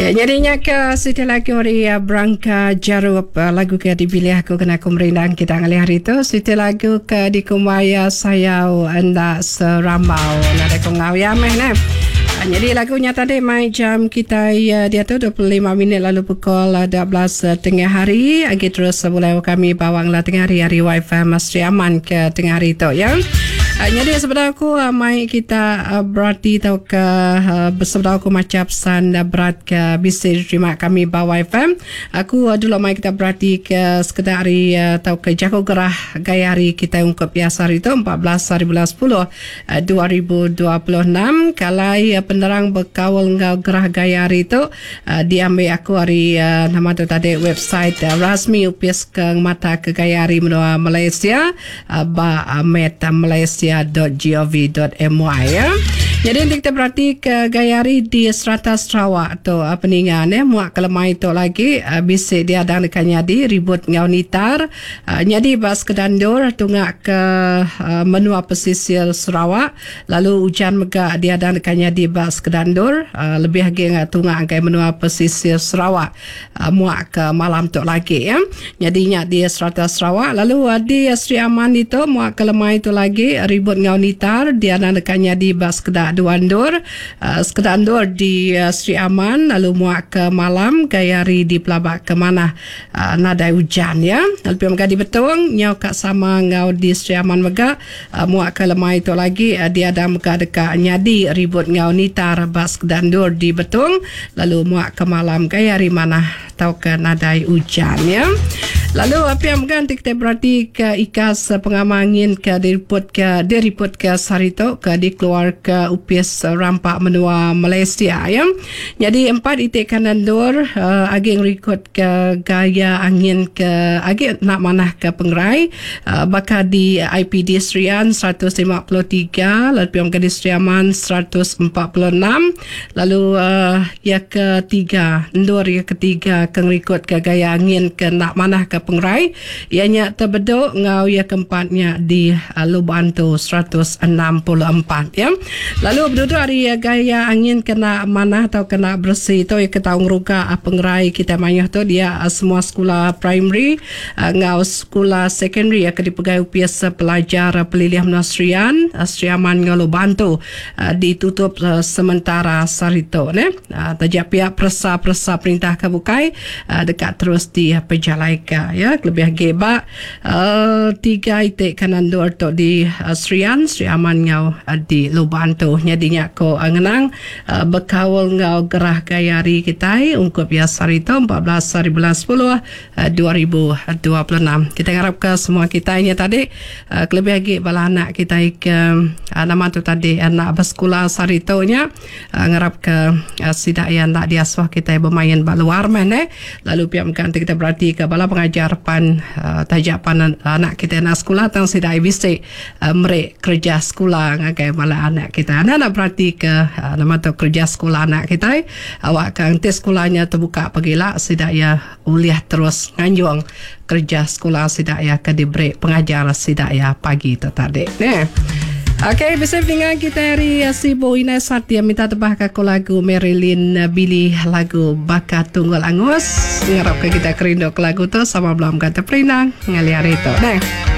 Ya, jadinya ke setelah lagu Branka Jarup lagu ke dipilih aku kena kumrindang kita ngali hari tu setelah lagu ke di kumaya sayau anda serambau nada ko ngawya meh ne. Jadi lagunya tadi mai jam kita dia tu 25 minit lalu pukul 12 tengah hari. Agi terus boleh kami bawang lah tengah hari wifi Masri Aman ke tengah hari tu ya. Jadi sebenarnya aku mai kita berarti tau ke sebenarnya aku macam san berat ke bisa terima kami bawa FM. Aku dulu mai kita berarti ke sekedar hari tau ke jago gerah gaya hari kita ungkap biasa hari itu 14 hari bulan 10 2026 kalai penerang berkawal ngau gerah gaya hari itu diambil aku hari nama tu tadi website rasmi UPS ke mata ke gaya hari menua Malaysia meta malaysia.gov.my ya. Jadi kita berarti ke gayari di Serata Sarawak tu peningan muak kelemai tu lagi bisa dia adakannya di ribut ngau nitar jadi bas kedandur tungak ke menua pesisir Sarawak lalu hujan megak dia adakannya di bas kedandur lebih lagi tungak ke menua pesisir Sarawak muak ke malam tu lagi ya. Jadinya di Serata Sarawak lalu di Sri Aman itu muak kelemai tu lagi ribut ngau nitar dia adakannya di bas kedak Duandur Skedandur di Sri Aman lalu muak ke malam gayari di Pelabak ke mana nadai hujan ya lalu mega di Betong nyau kat sama ngau di Sri Aman mega muak ke lemai itu lagi dia ada mega dekat nyadi ribut ngau nitar bas Skedandur di Betong lalu muak ke malam gayari mana tau ke nadai hujan ya. Lalu apa yang ganti kita berarti ke ikas pengamangin ke diriput ke Sarito ke dikeluar ke UPS Rampak Menua Malaysia ya. Jadi 4 itik kanan dor ageng rekod ke gaya angin ke ageng nak manah ke Pengerai bakal di IPD Serian 153 lalu yang ke di Seriaman 146 lalu ya ketiga ndor ya ketiga ke rekod ke gaya angin ke nak manah ke Pengerai ianya terbeduk ngau ya keempatnya di Lubantu 164 ya. Lalu berduduk hari gaya angin kena mana atau kena bersih tu ya ketaung ruka Pengerai kita mayah tu dia semua sekolah primary ngau sekolah secondary ya ke dipegai UPS pelajar pelilihan nasrian Sri Aman ngau Lubantu ditutup sementara sarito ne. Tajak pihak persa perintah kebukai dekat terus di pejalaikan ya lebih geba 3 itik kanan dua tu di Sri Aman ngau di Lubantu nyadinya ko angenang berkawal ngau gerah gayari kita ungkup biasa itu 14 hari bulan 10 2026 kita harap ke semua kita ini tadi lebih lagi bala anak kita ke nama tu tadi anak bersekolah saritonya ngarap ke sidak yang nak diasuh kita bermain luar mana lalu pihak mengganti kita berarti ke bala pengajar pan tajapan anak kita nak sekolah tang sidak bisa merek kerja sekolah ngagai bala anak kita nak berarti ke nama tu kerja sekolah anak kita awak kan tes sekolahnya terbuka pagila sidak ya uliah terus nganjung kerja sekolah sidak ya ke diberi pengajar sidak ya pagi tu tadi ne. Okey, bisa dengar kita hari Sibo Ina Satya minta tebah ke lagu Marilyn Billy lagu Baka Tunggul Angus. Ngarap ke kita kerindu ke lagu tu sama belum kata perinang ngali hari tu. Nah.